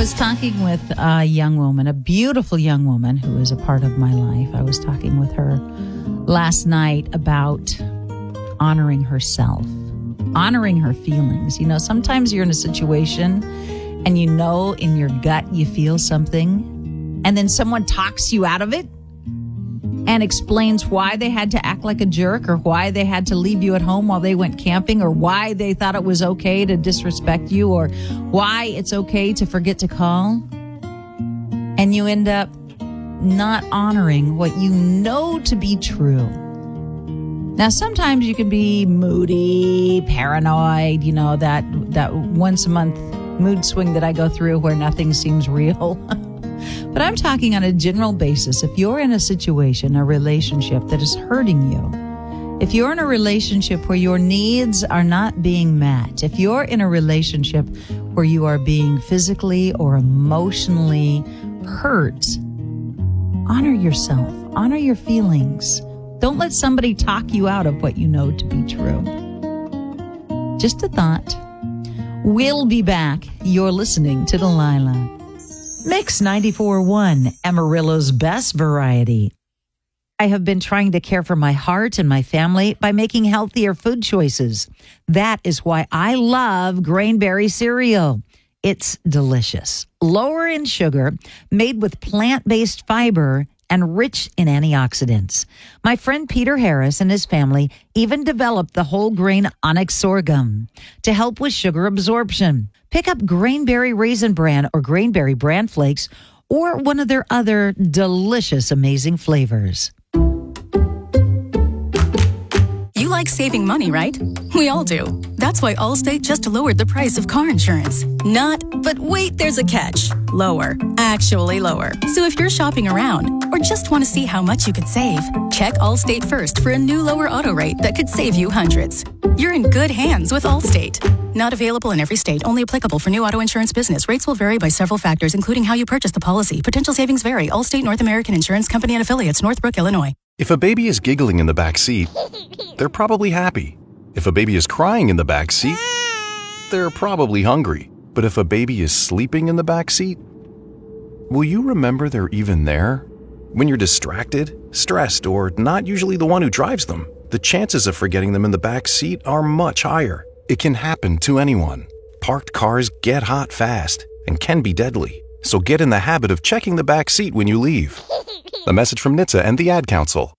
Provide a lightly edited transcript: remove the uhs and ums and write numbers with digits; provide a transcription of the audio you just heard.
was talking with a young woman, a beautiful young woman who is a part of my life. I was talking with her last night about honoring herself, honoring her feelings. You know, sometimes you're in a situation and you know in your gut you feel something, and then someone talks you out of it and explains why they had to act like a jerk, or why they had to leave you at home while they went camping, or why they thought it was okay to disrespect you, or why it's okay to forget to call. And you end up not honoring what you know to be true. Now, sometimes you can be moody, paranoid, you know, that once a month mood swing that I go through where nothing seems real. But I'm talking on a general basis. If you're in a situation, a relationship that is hurting you, if you're in a relationship where your needs are not being met, if you're in a relationship where you are being physically or emotionally hurt, honor yourself, honor your feelings. Don't let somebody talk you out of what you know to be true. Just a thought. We'll be back. You're listening to Delilah. Mix 94.1, Amarillo's best variety. I have been trying to care for my heart and my family by making healthier food choices. That is why I love Grainberry cereal. It's delicious, lower in sugar, made with plant-based fiber, and rich in antioxidants. My friend Peter Harris and his family even developed the whole grain onyx sorghum to help with sugar absorption. Pick up Grainberry Raisin Bran or Grainberry Bran Flakes or one of their other delicious, amazing flavors. You like saving money, right? We all do. That's why Allstate just lowered the price of car insurance. Not, but wait, there's a catch. Lower. Actually lower. So if you're shopping around or just want to see how much you could save, check Allstate first for a new lower auto rate that could save you hundreds. You're in good hands with Allstate. Not available in every state. Only applicable for new auto insurance business. Rates will vary by several factors, including how you purchase the policy. Potential savings vary. Allstate North American Insurance Company and Affiliates, Northbrook, Illinois. If a baby is giggling in the back seat, they're probably happy. If a baby is crying in the back seat, they're probably hungry. But if a baby is sleeping in the back seat, will you remember they're even there? When you're distracted, stressed, or not usually the one who drives them, the chances of forgetting them in the back seat are much higher. It can happen to anyone. Parked cars get hot fast and can be deadly. So get in the habit of checking the back seat when you leave. A message from NHTSA and the Ad Council.